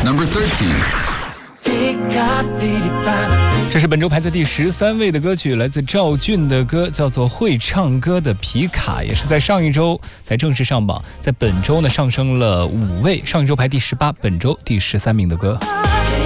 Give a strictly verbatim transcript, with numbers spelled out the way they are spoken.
Number thirteen. 这是本周排在第十三位的歌曲，来自赵俊的歌，叫做《会唱歌的皮卡》，也是在上一周才正式上榜，在本周呢上升了五位，上一周排第十八，本周第十三名的歌。